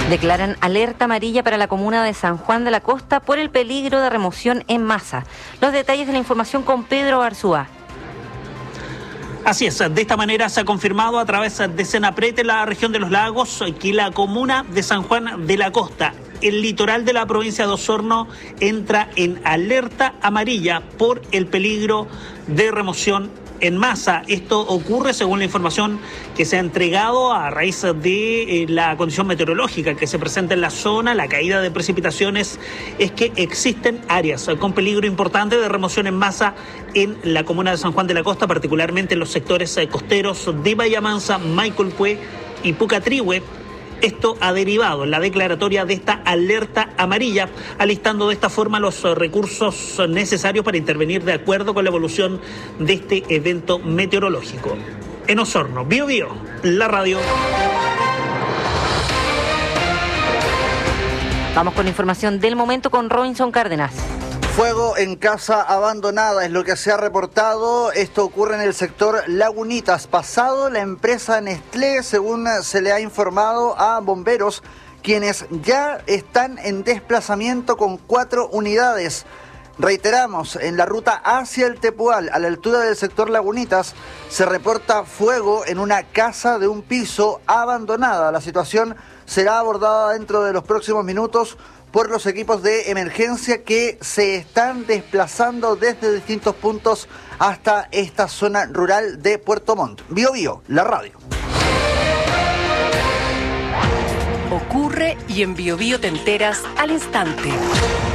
Declaran alerta amarilla para la comuna de San Juan de la Costa por el peligro de remoción en masa. Los detalles de la información con Pedro Arzúa. Así es, de esta manera se ha confirmado a través de Senaprete, la región de los lagos, que la comuna de San Juan de la Costa, el litoral de la provincia de Osorno, entra en alerta amarilla por el peligro de remoción en masa. Esto ocurre según la información que se ha entregado a raíz de la condición meteorológica que se presenta en la zona. La caída de precipitaciones es que existen áreas con peligro importante de remoción en masa en la comuna de San Juan de la Costa, particularmente en los sectores costeros de Bahía Mansa, Maicolpue y Pucatrihue. Esto ha derivado en la declaratoria de esta alerta amarilla, alistando de esta forma los recursos necesarios para intervenir de acuerdo con la evolución de este evento meteorológico. En Osorno, Bío Bío, la radio. Vamos con la información del momento con Robinson Cárdenas. Fuego en casa abandonada es lo que se ha reportado. Esto ocurre en el sector Lagunitas. Pasado la empresa Nestlé, según se le ha informado a bomberos, quienes ya están en desplazamiento con 4 unidades. Reiteramos, en la ruta hacia el Tepual, a la altura del sector Lagunitas, se reporta fuego en una casa de un piso abandonada. La situación será abordada dentro de los próximos minutos por los equipos de emergencia que se están desplazando desde distintos puntos hasta esta zona rural de Puerto Montt. Bío Bío, la radio. Ocurre y en Bío Bío te enteras al instante.